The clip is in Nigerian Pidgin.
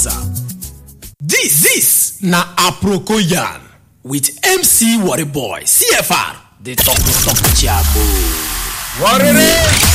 This na Aprokoyan with MC Worry Boy CFR. They talk chabo. Worry.